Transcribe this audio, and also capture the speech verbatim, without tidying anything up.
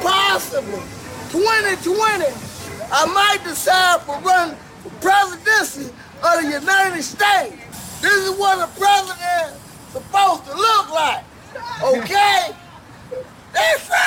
possibly twenty twenty, I might decide for running for presidency of the United States. This is what a president